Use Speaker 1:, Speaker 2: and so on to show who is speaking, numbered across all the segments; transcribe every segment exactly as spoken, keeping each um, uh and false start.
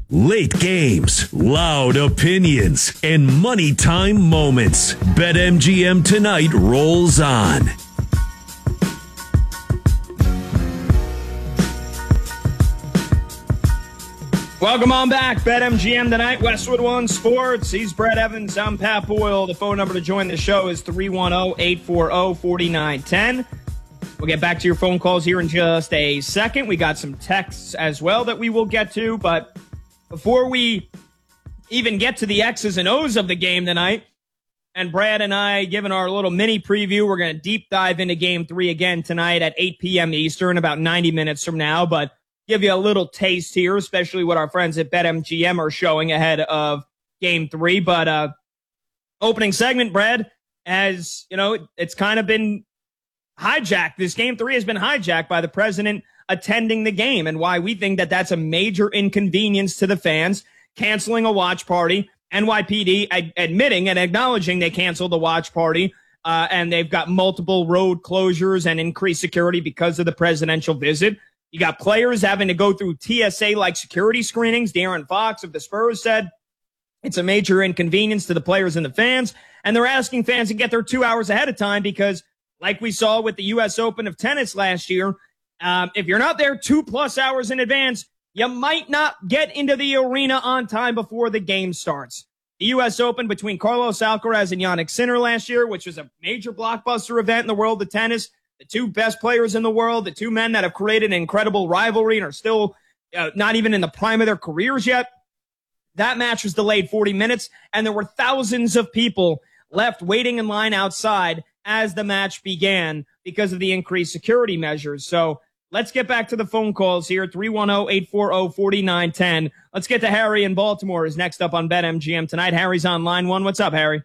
Speaker 1: Late games, loud opinions, and money time moments. BetMGM Tonight rolls on.
Speaker 2: Welcome on back. BetMGM Tonight, Westwood One Sports. He's Brett Evans. I'm Pat Boyle. The phone number to join the show is three one zero, eight four zero, four nine one zero. We'll get back to your phone calls here in just a second. We got some texts as well that we will get to, but before we even get to the X's and O's of the game tonight, and Brad and I giving our little mini preview, we're going to deep dive into game three again tonight at eight p.m. Eastern, about ninety minutes from now, but give you a little taste here, especially what our friends at BetMGM are showing ahead of game three. But uh, opening segment, Brad, as you know, it's kind of been hijacked. This game three has been hijacked by the president attending the game, and why we think that that's a major inconvenience to the fans, canceling a watch party, N Y P D ad- admitting and acknowledging they canceled the watch party, uh, and they've got multiple road closures and increased security because of the presidential visit. You got players having to go through T S A-like security screenings. De'Aaron Fox of the Spurs said it's a major inconvenience to the players and the fans, and they're asking fans to get there two hours ahead of time because, like we saw with the U S Open of tennis last year, Um, if you're not there two plus hours in advance, you might not get into the arena on time before the game starts. The U S Open between Carlos Alcaraz and Jannik Sinner last year, which was a major blockbuster event in the world of tennis, the two best players in the world, the two men that have created an incredible rivalry and are still uh, not even in the prime of their careers yet. That match was delayed forty minutes, and there were thousands of people left waiting in line outside as the match began because of the increased security measures. So let's get back to the phone calls here, three one zero, eight four zero, four nine one zero. Let's get to Harry in Baltimore, is next up on BetMGM tonight. Harry's on line one. What's up, Harry?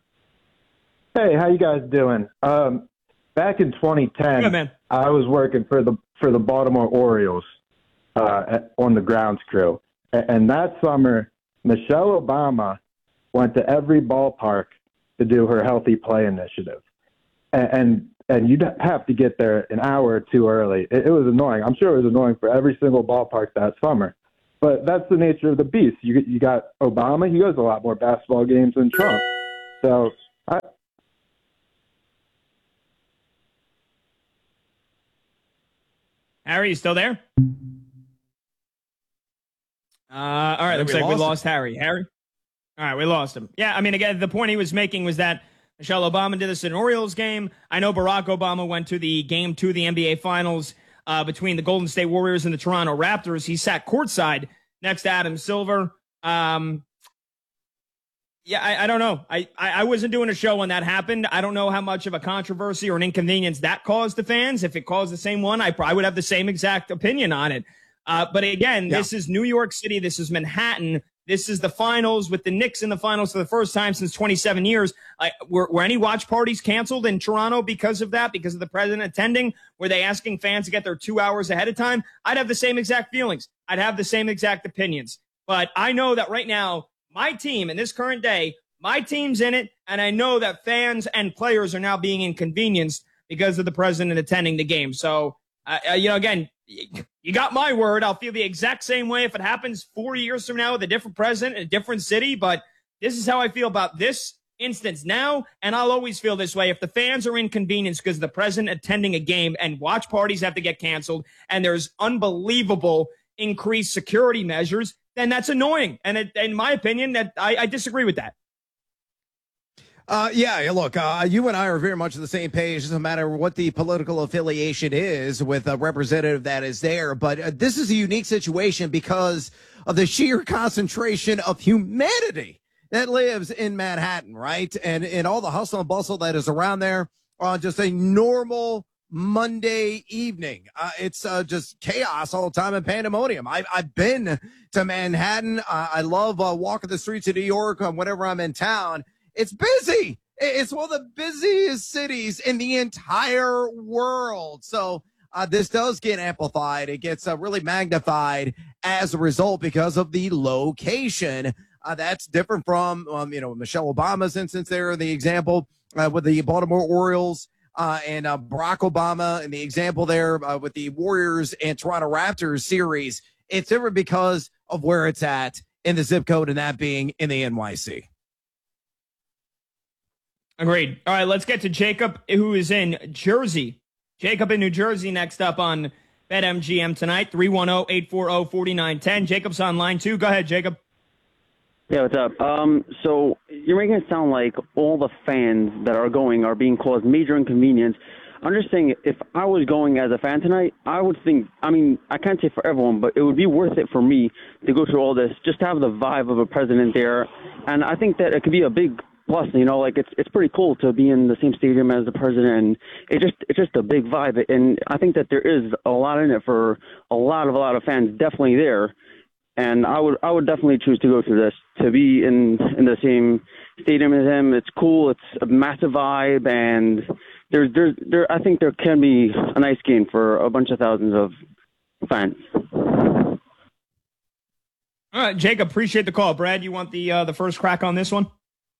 Speaker 3: Hey, how you guys doing? Um, back in twenty ten,
Speaker 2: Good, man.
Speaker 3: I was working for the for the Baltimore Orioles uh, at, on the grounds crew. And, and that summer, Michelle Obama went to every ballpark to do her Healthy Play initiative. And, and and you'd have to get there an hour or two early. It, it was annoying. I'm sure it was annoying for every single ballpark that summer. But that's the nature of the beast. You you got Obama. He goes to a lot more basketball games than Trump. So, I,
Speaker 2: Harry, you still there? Uh, all right, looks
Speaker 4: we
Speaker 2: like we
Speaker 4: lost
Speaker 2: lost Harry. Harry? All right, we lost him. Yeah, I mean, again, the point he was making was that Michelle Obama did this in an Orioles game. I know Barack Obama went to the game two of the N B A Finals uh, between the Golden State Warriors and the Toronto Raptors. He sat courtside next to Adam Silver. Um, yeah, I, I don't know. I, I, I wasn't doing a show when that happened. I don't know how much of a controversy or an inconvenience that caused the fans. If it caused the same one, I probably would have the same exact opinion on it. Uh, but again, yeah. This is New York City. This is Manhattan. This is the finals with the Knicks in the finals for the first time since twenty-seven years. Uh, were, were any watch parties canceled in Toronto because of that, because of the president attending? Were they asking fans to get there two hours ahead of time? I'd have the same exact feelings. I'd have the same exact opinions. But I know that right now, my team in this current day, my team's in it, and I know that fans and players are now being inconvenienced because of the president attending the game. So, uh, you know, again, you got my word. I'll feel the exact same way if it happens four years from now with a different president in a different city. But this is how I feel about this instance now, and I'll always feel this way. If the fans are inconvenienced because of the president attending a game and watch parties have to get canceled and there's unbelievable increased security measures, then that's annoying. And it, in my opinion, that I, I disagree with that.
Speaker 4: Uh, yeah, look, uh, you and I are very much on the same page. It doesn't matter what the political affiliation is with a representative that is there. But uh, this is a unique situation because of the sheer concentration of humanity that lives in Manhattan, right? And, and all the hustle and bustle that is around there on just a normal Monday evening. Uh, it's uh, just chaos all the time and pandemonium. I've, I've been to Manhattan. Uh, I love uh, walking the streets of New York uh, whenever I'm in town. It's busy. It's one of the busiest cities in the entire world. So uh, this does get amplified. It gets uh, really magnified as a result because of the location. Uh, that's different from, um, you know, Michelle Obama's instance there, the example uh, with the Baltimore Orioles uh, and uh, Barack Obama and the example there uh, with the Warriors and Toronto Raptors series. It's different because of where it's at in the zip code, and that being in the N Y C.
Speaker 2: Agreed. All right, let's get to Jacob, who is in Jersey. Jacob in New Jersey next up on BetMGM tonight, three one zero, eight four zero, four nine one zero. Jacob's on line two. Go ahead, Jacob.
Speaker 5: Yeah, what's up? Um, so you're making it sound like all the fans that are going are being caused major inconvenience. I'm just saying, if I was going as a fan tonight, I would think, I mean, I can't say for everyone, but it would be worth it for me to go through all this, just to have the vibe of a president there. And I think that it could be a big plus, you know, like it's it's pretty cool to be in the same stadium as the president, and it just it's just a big vibe, and I think that there is a lot in it for a lot of a lot of fans, definitely there, and I would I would definitely choose to go through this, to be in in the same stadium as him. It's cool, it's a massive vibe, and there's there's there I think there can be a nice game for a bunch of thousands of fans.
Speaker 2: All right, Jacob, appreciate the call. Brad, you want the uh, the first crack on this one?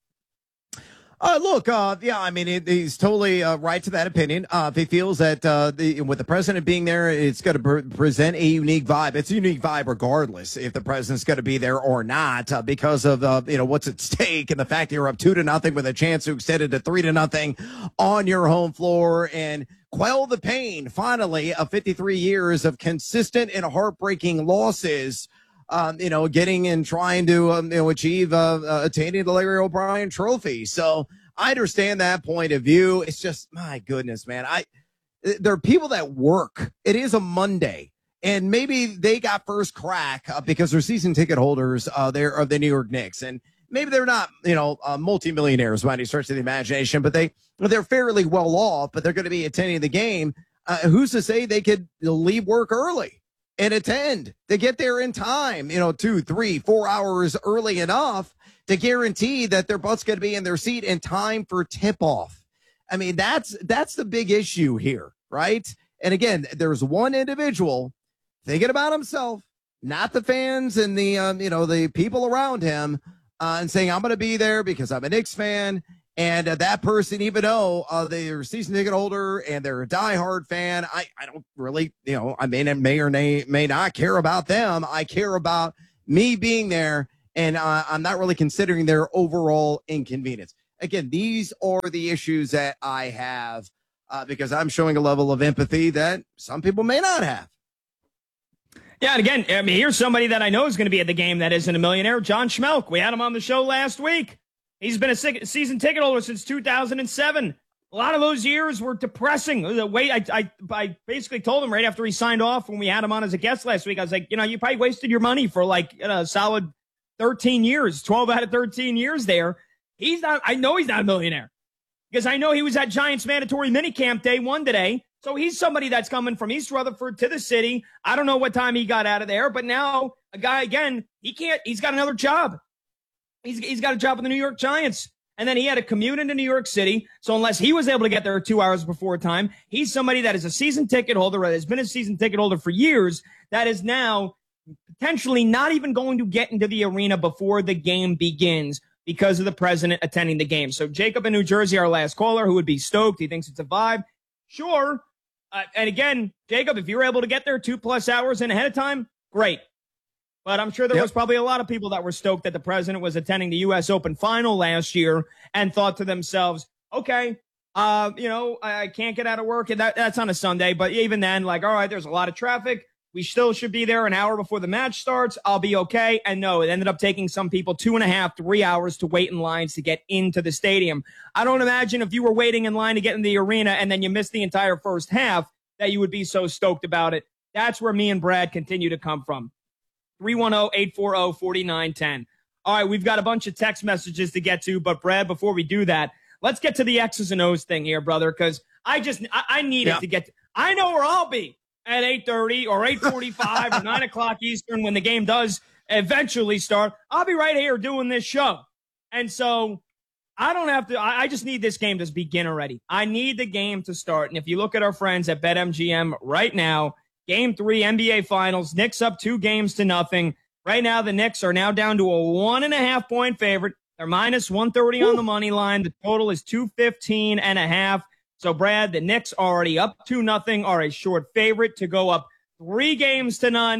Speaker 4: Uh, look, uh, yeah, I mean, it, he's totally uh, right to that opinion. Uh, if he feels that uh, the, with the president being there, it's going to pre- present a unique vibe. It's a unique vibe regardless if the president's going to be there or not, uh, because of uh, you know what's at stake and the fact that you're up two to nothing with a chance to extend it to three to nothing on your home floor and quell the pain. Finally, of fifty-three years of consistent and heartbreaking losses. Um, you know, getting and trying to, um, you know, achieve, uh, uh, attaining the Larry O'Brien trophy. So I understand that point of view. It's just, my goodness, man. I, there are people that work. It is a Monday, and maybe they got first crack uh, because they're season ticket holders, uh, they're of the New York Knicks. And maybe they're not, you know, uh, multimillionaires by any stretch of the imagination, but they, they're fairly well off, but they're going to be attending the game. Uh, who's to say they could leave work early and attend to get there in time, you know, two, three, four hours early enough to guarantee that their butt's going to be in their seat in time for tip off. I mean, that's, that's the big issue here, right? And again, there's one individual thinking about himself, not the fans and the, um, you know, the people around him, uh, and saying, I'm going to be there because I'm a Knicks fan. And uh, that person, even though uh, they're a season ticket holder and they're a diehard fan, I, I don't really, you know, I may, may or may, may not care about them. I care about me being there, and uh, I'm not really considering their overall inconvenience. Again, these are the issues that I have uh, because I'm showing a level of empathy that some people may not have.
Speaker 2: Yeah, and again, I mean, here's somebody that I know is going to be at the game that isn't a millionaire, John Schmelk. We had him on the show last week. He's been a season ticket holder since two thousand seven. A lot of those years were depressing. The way I, I, I basically told him right after he signed off when we had him on as a guest last week, I was like, you know, you probably wasted your money for like you know, a solid thirteen years, twelve out of thirteen years there. He's not, I know he's not a millionaire because I know he was at Giants mandatory minicamp day one today. So he's somebody that's coming from East Rutherford to the city. I don't know what time he got out of there, but now a guy, again, he can't, he's got another job. He's, he's got a job with the New York Giants. And then he had to commute into New York City. So unless he was able to get there two hours before time, he's somebody that is a season ticket holder, that has been a season ticket holder for years, that is now potentially not even going to get into the arena before the game begins because of the president attending the game. So Jacob in New Jersey, our last caller, who would be stoked. He thinks it's a vibe. Sure. Uh, and again, Jacob, if you're able to get there two plus hours in ahead of time, great. But I'm sure there yep. was probably a lot of people that were stoked that the president was attending the U S Open final last year and thought to themselves, okay, uh, you know, I can't get out of work. And that, that's on a Sunday. But even then, like, all right, there's a lot of traffic. We still should be there an hour before the match starts. I'll be okay. And no, it ended up taking some people two and a half, three hours to wait in lines to get into the stadium. I don't imagine if you were waiting in line to get in the arena and then you missed the entire first half that you would be so stoked about it. That's where me and Brad continue to come from. three one zero, eight four zero, four nine one zero. All right, we've got a bunch of text messages to get to, but Brad, before we do that, let's get to the X's and O's thing here, brother, because I just, I, I need yeah. it to get to, I know where I'll be at eight thirty or eight forty-five or nine o'clock Eastern when the game does eventually start. I'll be right here doing this show. And so I don't have to, I, I just need this game to begin already. I need the game to start. And if you look at our friends at BetMGM right now, Game three, N B A Finals, Knicks up two games to nothing. Right now, the Knicks are now down to a one and a half point favorite. They're minus one thirty Ooh. On the money line. The total is two fifteen and a half. So, Brad, the Knicks already up two nothing, are a short favorite to go up three games to none.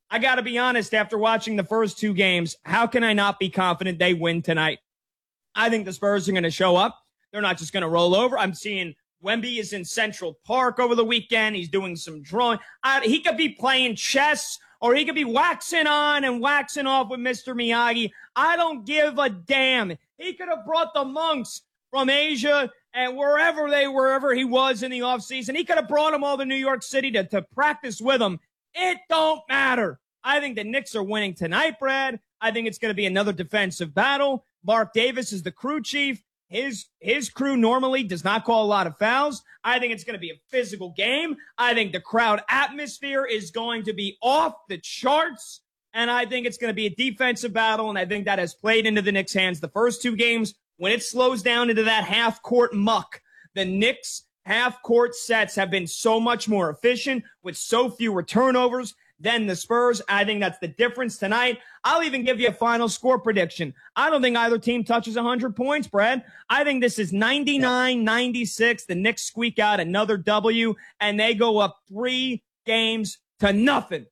Speaker 2: I got to be honest, after watching the first two games, how can I not be confident they win tonight? I think the Spurs are going to show up. They're not just going to roll over. I'm seeing Wemby is in Central Park over the weekend. He's doing some drawing. I, he could be playing chess, or he could be waxing on and waxing off with Mister Miyagi. I don't give a damn. He could have brought the monks from Asia and wherever they wherever he was in the offseason. He could have brought them all to New York City to, to practice with him. It don't matter. I think the Knicks are winning tonight, Brad. I think it's going to be another defensive battle. Mark Davis is the crew chief. His his crew normally does not call a lot of fouls. I think it's going to be a physical game. I think the crowd atmosphere is going to be off the charts. And I think it's going to be a defensive battle. And I think that has played into the Knicks' hands the first two games. When it slows down into that half-court muck, the Knicks' half-court sets have been so much more efficient with so fewer turnovers than the Spurs. I think that's the difference tonight. I'll even give you a final score prediction. I don't think either team touches one hundred points, Brad. I think this is ninety-nine ninety-six. The Knicks squeak out another W, and they go up three games to nothing.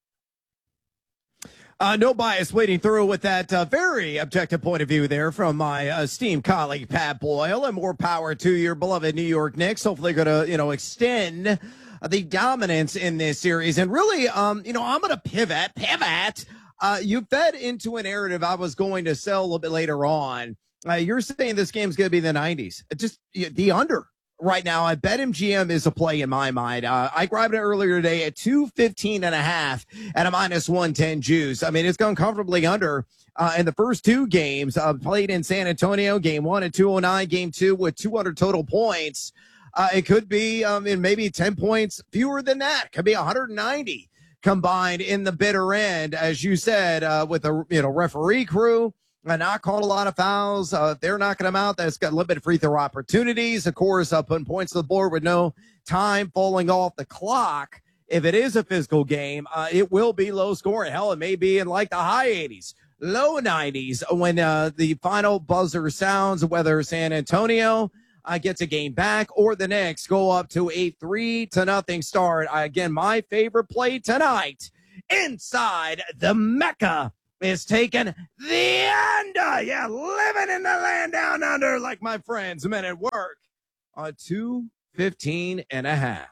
Speaker 4: Uh, no bias waiting through with that uh, very objective point of view there from my uh, esteemed colleague, Pat Boyle, and more power to your beloved New York Knicks. Hopefully going to, you know, extend uh, the dominance in this series. And really, um, you know, I'm going to pivot, pivot. Uh, you fed into a narrative I was going to sell a little bit later on. Uh, you're saying this game's going to be in the nineties. Just the under. Right now, I bet M G M is a play in my mind. Uh, I grabbed it earlier today at two fifteen and a half at a minus one ten juice. I mean, it's gone comfortably under uh, in the first two games uh, played in San Antonio. Game one at two oh nine, game two with two hundred total points. Uh, it could be um, in maybe ten points fewer than that. Could be one hundred ninety combined in the bitter end, as you said, uh, with the you know referee crew. Uh, not called a lot of fouls. Uh, if they're knocking them out, that's got limited free throw opportunities. Of course, uh, putting points to the board with no time falling off the clock. If it is a physical game, uh, it will be low scoring. Hell, it may be in like the high eighties, low nineties when uh, the final buzzer sounds, whether San Antonio uh, gets a game back or the Knicks go up to a three to nothing start. Uh, again, my favorite play tonight inside the Mecca is taking the under. Yeah, living in the land down under like my friends men at work on two fifteen and a half.